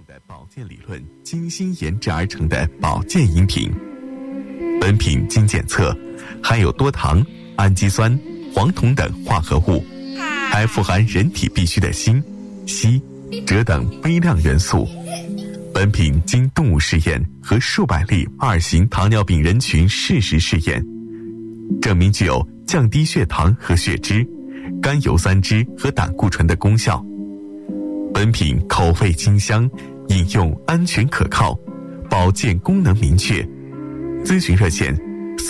的保健理论精心研制而成的保健饮品。本品经检测含有多糖、氨基酸、黄酮等化合物，还富含人体必需的锌、硒、锗等微量元素。本品经动物试验和数百例2型糖尿病人群事实试验，证明具有降低血糖和血脂、甘油三酯和胆固醇的功效。本品口味清香，饮用安全可靠，保健功能明确。咨询热线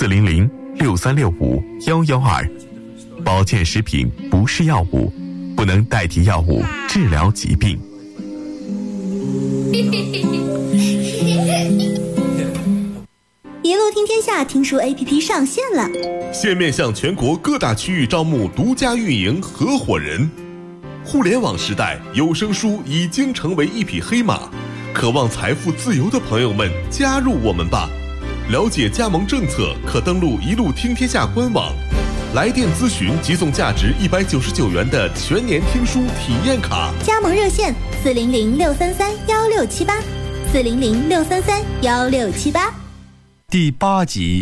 400-6365-112。保健食品不是药物，不能代替药物治疗疾病。 一路听天下听书 APP 上线了， 现面向全国各大区域招募独家运营合伙人。互联网时代，有声书已经成为一匹黑马，渴望财富自由的朋友们加入我们吧。了解加盟政策，可登录一路听天下官网，来电咨询即送价值199元的全年听书体验卡。 加盟热线400-633-1678 400-633-1678。 第8集。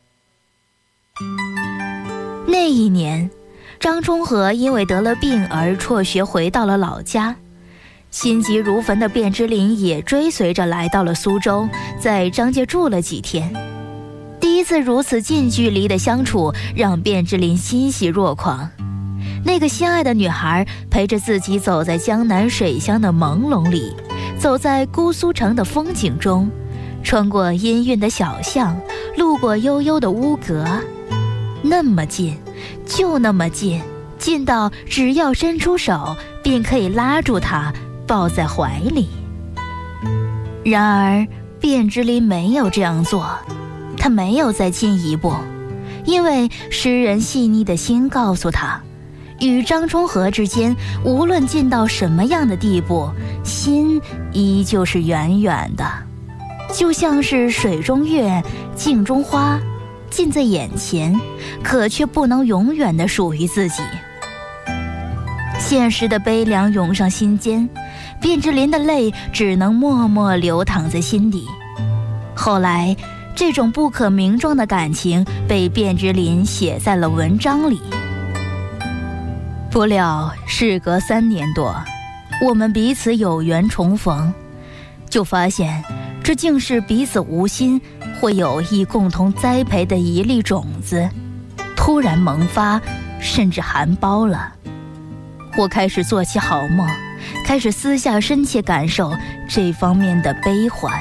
那一年，张充和因为得了病而辍学回到了老家，心急如焚的卞之琳也追随着来到了苏州，在张家住了几天。第一次如此近距离的相处，让卞之琳欣喜若狂。那个心爱的女孩陪着自己走在江南水乡的朦胧里，走在姑苏城的风景中，穿过阴郁的小巷，路过悠悠的屋阁，那么近，就那么近，近到只要伸出手便可以拉住她，抱在怀里。然而卞之琳没有这样做，她没有再进一步，因为诗人细腻的心告诉她，与张充和之间无论近到什么样的地步，心依旧是远远的，就像是水中月、镜中花，近在眼前，可却不能永远的属于自己。现实的悲凉涌上心间，卞之琳的泪只能默默流淌在心底。后来这种不可名状的感情被卞之琳写在了文章里。不料事隔3年多，我们彼此有缘重逢，就发现这竟是彼此无心，会有意共同栽培的一粒种子，突然萌发，甚至含苞了。我开始做起好梦，开始私下深切感受这方面的悲欢。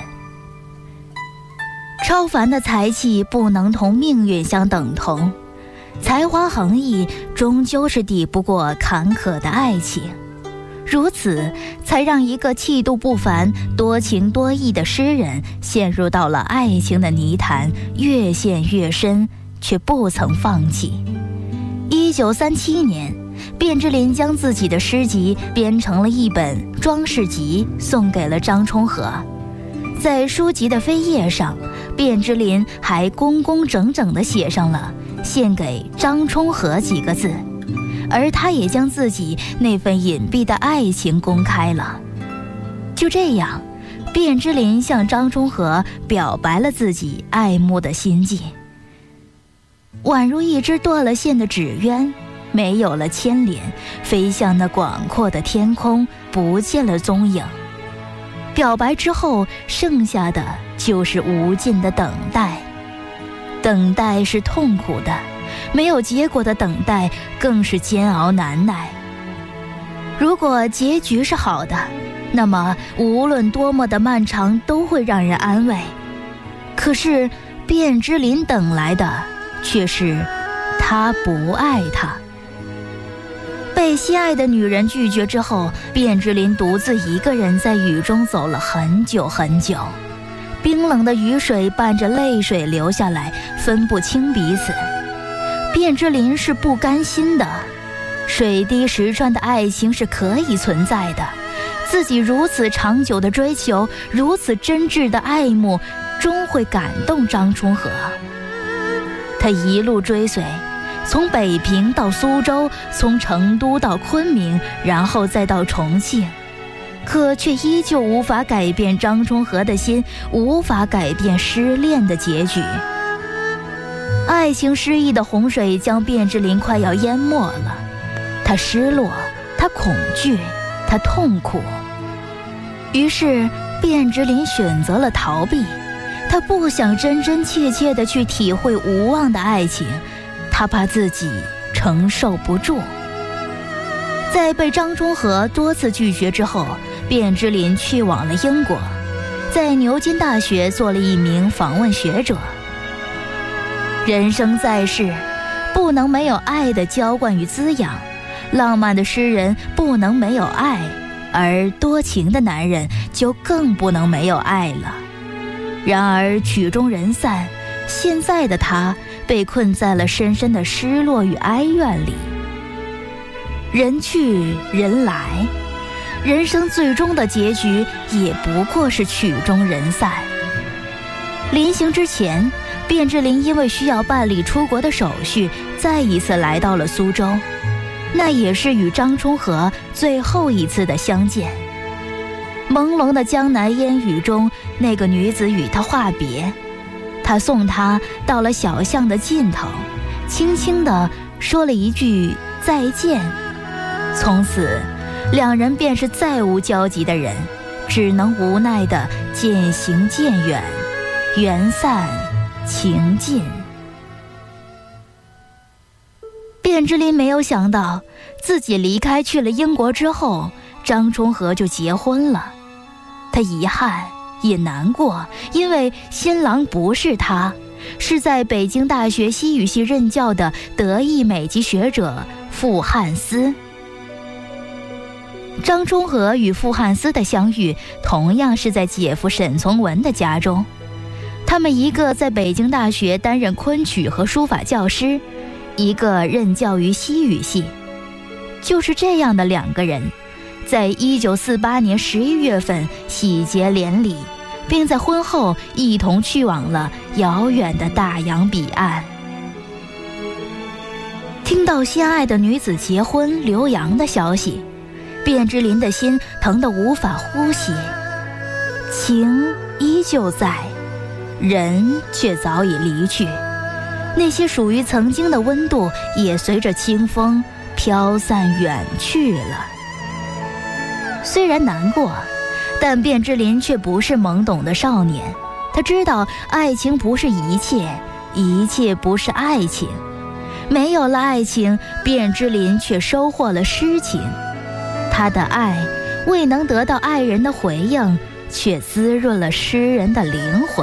超凡的才气不能同命运相等同，才华横溢终究是抵不过坎坷的爱情，如此才让一个气度不凡、多情多义的诗人陷入到了爱情的泥潭，越陷越深，却不曾放弃。1937年，卞之琳将自己的诗集编成了一本装饰集，送给了张充和。在书籍的扉页上，卞之琳还工工整整地写上了献给张充和几个字，而他也将自己那份隐蔽的爱情公开了。就这样，卞之琳向张充和表白了自己爱慕的心迹。宛如一只断了线的纸鸢，没有了牵连，飞向那广阔的天空，不见了踪影。表白之后，剩下的就是无尽的等待。等待是痛苦的，没有结果的等待更是煎熬难耐。如果结局是好的，那么无论多么的漫长都会让人安慰。可是卞之琳等来的却是他不爱他。被心爱的女人拒绝之后，卞之琳独自一个人在雨中走了很久很久，冰冷的雨水伴着泪水流下来，分不清彼此。卞之琳是不甘心的，水滴石穿的爱情是可以存在的，自己如此长久的追求，如此真挚的爱慕，终会感动张充和。他一路追随，从北平到苏州，从成都到昆明，然后再到重庆。 可却依旧无法改变张充和的心，无法改变失恋的结局。爱情失意的洪水将卞之琳快要淹没了，他失落，他恐惧，他痛苦。于是卞之琳选择了逃避，他不想真真切切地去体会无望的爱情，他怕自己承受不住。在被张充和多次拒绝之后，卞之琳去往了英国，在牛津大学做了一名访问学者。人生在世，不能没有爱的浇灌与滋养，浪漫的诗人不能没有爱，而多情的男人就更不能没有爱了。然而曲终人散，现在的他被困在了深深的失落与哀怨里。人去人来，人生最终的结局也不过是曲终人散。临行之前，卞之琳因为需要办理出国的手续，再一次来到了苏州，那也是与张充和最后一次的相见。朦胧的江南烟雨中，那个女子与他话别，他送她到了小巷的尽头，轻轻地说了一句再见。从此两人便是再无交集的人，只能无奈地渐行渐远，缘散情尽。卞之琳没有想到，自己离开去了英国之后，张充和就结婚了。他遗憾也难过，因为新郎不是他，是在北京大学西语系任教的德裔美籍学者傅汉思。张充和与傅汉思的相遇同样是在姐夫沈从文的家中，他们一个在北京大学担任昆曲和书法教师，一个任教于西语系。就是这样的两个人，在1948年11月份喜结连理，并在婚后一同去往了遥远的大洋彼岸。听到心爱的女子结婚留洋的消息，卞之琳的心疼得无法呼吸，情依旧在，人却早已离去，那些属于曾经的温度也随着清风飘散远去了。虽然难过，但卞之琳却不是懵懂的少年，他知道爱情不是一切，一切不是爱情。没有了爱情，卞之琳却收获了诗情。他的爱未能得到爱人的回应，却滋润了诗人的灵魂。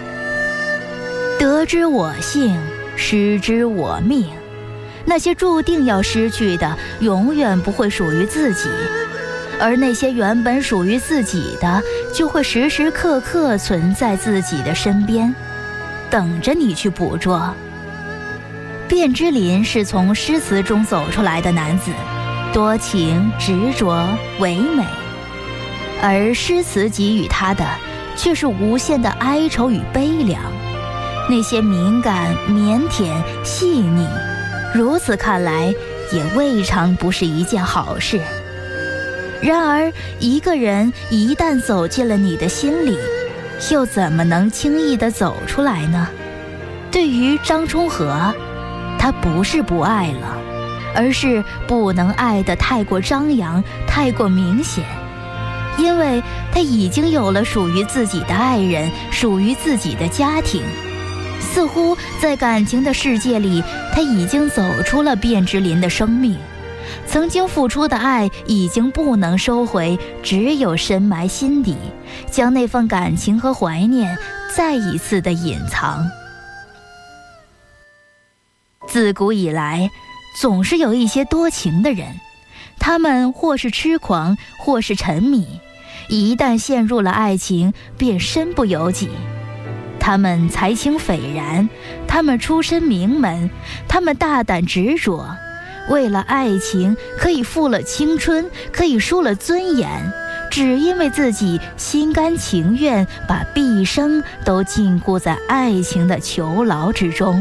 得之我幸，失之我命。那些注定要失去的，永远不会属于自己，而那些原本属于自己的，就会时时刻刻存在自己的身边，等着你去捕捉。卞之琳是从诗词中走出来的男子，多情、执着、唯美，而诗词给予他的却是无限的哀愁与悲凉。那些敏感、腼腆、细腻，如此看来也未尝不是一件好事。然而一个人一旦走进了你的心里，又怎么能轻易地走出来呢？对于张充和，他不是不爱了，而是不能爱得太过张扬，太过明显。因为他已经有了属于自己的爱人，属于自己的家庭。似乎在感情的世界里，他已经走出了卞之琳的生命，曾经付出的爱已经不能收回，只有深埋心底，将那份感情和怀念再一次的隐藏。自古以来，总是有一些多情的人，他们或是痴狂，或是沉迷，一旦陷入了爱情，便身不由己。他们才情斐然，他们出身名门，他们大胆执着，为了爱情可以付了青春，可以输了尊严，只因为自己心甘情愿把毕生都禁锢在爱情的囚牢之中。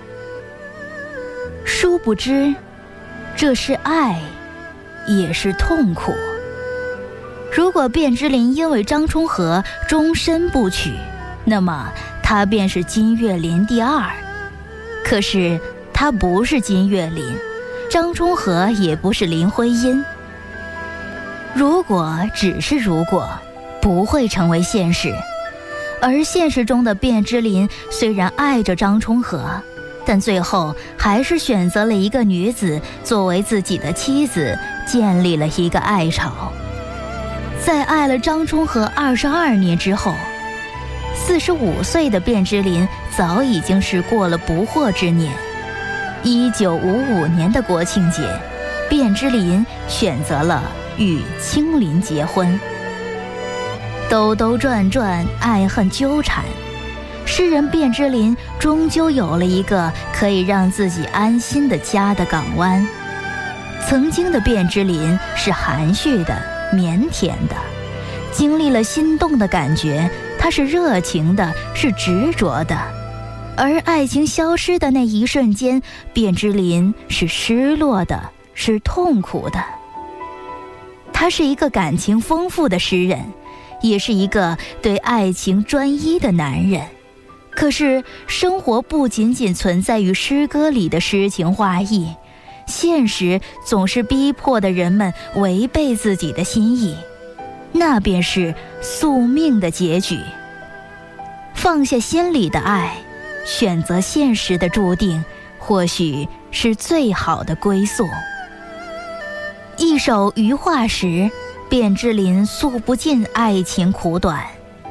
殊不知，这是爱，也是痛苦。 如果卞之琳因为张充和终身不娶，那么他便是金岳霖第二。可是他不是金岳霖，张充和也不是林徽因。如果只是如果，不会成为现实。而现实中的卞之琳虽然爱着张充和，但最后还是选择了一个女子作为自己的妻子，建立了一个爱巢。在爱了张充和22年之后，45岁的卞之琳早已经是过了不惑之年。1955年的国庆节，卞之琳选择了与青林结婚。兜兜转转，爱恨纠缠，诗人卞之琳终究有了一个可以让自己安心的家的港湾。曾经的卞之琳是含蓄的、腼腆的，经历了心动的感觉，她是热情的，是执着的。而爱情消失的那一瞬间，卞之琳是失落的，是痛苦的。他是一个感情丰富的诗人，也是一个对爱情专一的男人。可是生活不仅仅存在于诗歌里的诗情画意，现实总是逼迫的人们违背自己的心意，那便是宿命的结局。放下心里的爱，选择现实的注定，或许是最好的归宿。一首余话时，卞之琳诉不尽爱情苦短。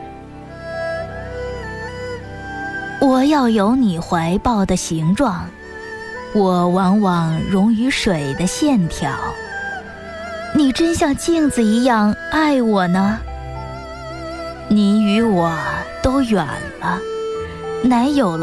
我要有你怀抱的形状，我往往融于水的线条。你真像镜子一样爱我呢？你与我都远了，乃有了